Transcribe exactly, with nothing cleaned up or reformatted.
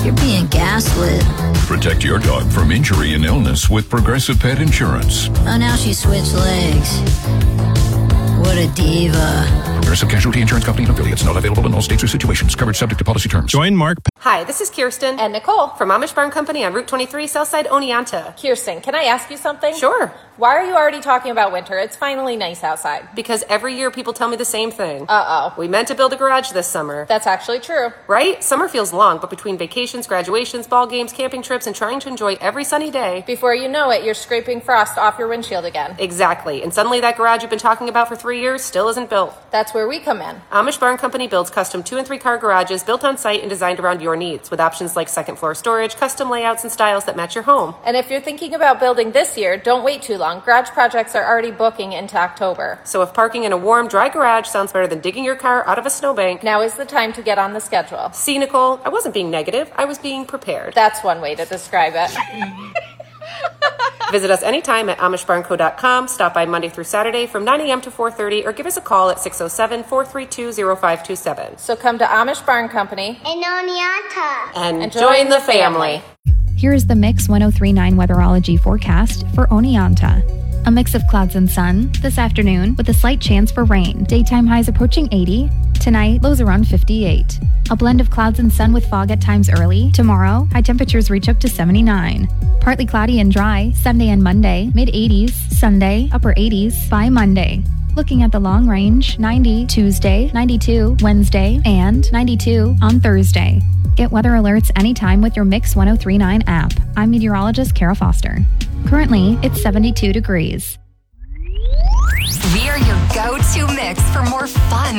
You're being gaslit. Protect your dog from injury and illness with Progressive Pet Insurance. Oh, now she switched legs. What a diva. Progressive Casualty Insurance Company and affiliates. Not available in all states or situations. Covered subject to policy terms. Join Mark. Hi, this is Kirsten. And Nicole. From Amish Barn Company on Route twenty-three, Southside Oneonta. Kirsten, can I ask you something? Sure. Why are you already talking about winter? It's finally nice outside. Because every year people tell me the same thing. Uh-oh. We meant to build a garage this summer. That's actually true. Right? Summer feels long, but between vacations, graduations, ball games, camping trips, and trying to enjoy every sunny day... Before you know it, you're scraping frost off your windshield again. Exactly. And suddenly that garage you've been talking about for three years still isn't built. That's where we come in. Amish Barn Company builds custom two and three car garages built on site and designed around your needs, with options like second floor storage, custom layouts, and styles that match your home. And if you're thinking about building this year, don't wait too long. Garage projects are already booking into October. So if parking in a warm, dry garage sounds better than digging your car out of a snowbank, now is the time to get on the schedule. See, Nicole, I wasn't being negative. I was being prepared. That's one way to describe it. Visit us anytime at amish barn co dot com. Stop by Monday through Saturday from nine a.m. to four thirty or give us a call at six oh seven, four three two, oh five two seven. So come to Amish Barn Company in Oneonta and, and join the family. Here is the Mix one oh three point nine weatherology forecast for Oneonta. A mix of clouds and sun this afternoon with a slight chance for rain. Daytime highs approaching eighty. Tonight, lows around fifty-eight. A blend of clouds and sun with fog at times early. Tomorrow, high temperatures reach up to seventy-nine. Partly cloudy and dry Sunday and Monday, mid eighties. Sunday, upper eighties by Monday. Looking at the long range, ninety Tuesday, ninety-two Wednesday, and ninety-two on Thursday. Get weather alerts anytime with your Mix one oh three point nine app. I'm meteorologist Kara Foster. Currently, it's seventy-two degrees. We're your go-to mix for more fun